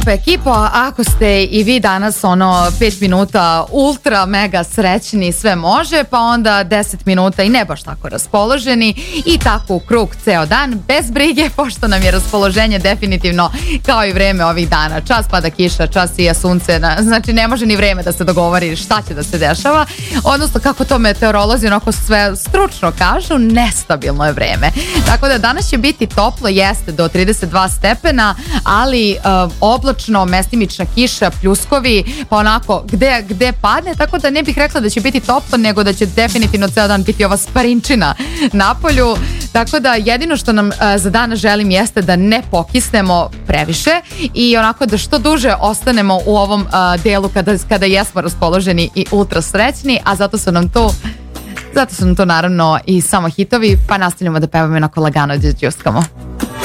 Lepa ekipo, ako ste i vi danas 5 minuta ultra mega srećni, sve može, pa onda 10 minuta i ne baš tako raspoloženi i tako u krug ceo dan, bez brige, pošto nam je raspoloženje definitivno kao i vreme ovih dana. Čas pada kiša, čas sija sunce, znači ne može ni vreme da se dogovori šta će da se dešava, odnosno kako to meteorolozi onako sve stručno kažu, nestabilno je vreme. Tako da danas će biti toplo, jeste do 32 stepena, ali oblačno, mestimična kiša, pljuskovi, pa onako gde padne, tako da ne bih rekla da će biti toplo, nego da će definitivno ceo dan biti ova sparinčina na polju, tako da jedino što nam za danas želim jeste da ne pokisnemo previše i onako da što duže ostanemo u ovom delu kada jesmo raspoloženi i ultra srećni, a zato su nam to naravno i samo hitovi, pa nastavljamo da pevamo onako lagano da đuskamo.